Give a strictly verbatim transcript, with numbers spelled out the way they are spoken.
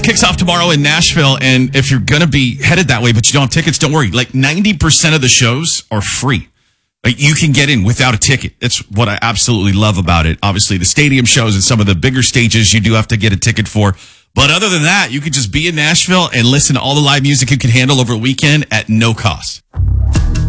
Kicks off tomorrow in Nashville, and if you're going to be headed that way, but you don't have tickets, don't worry. Like ninety percent of the shows are free. Like you can get in without a ticket. That's what I absolutely love about it. Obviously, the stadium shows and some of the bigger stages you do have to get a ticket for. But other than that, you could just be in Nashville and listen to all the live music you can handle over a weekend at no cost.